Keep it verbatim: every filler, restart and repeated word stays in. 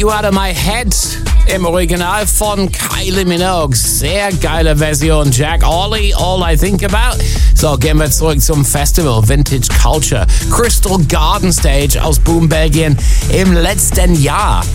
You Out of My Head im Original von Kylie Minogue. Sehr geile Version. Jack Orley, All I Think About. So, gehen wir zurück zum Festival Vintage Culture. Crystal Garden Stage aus Boom, Belgien im letzten Jahr.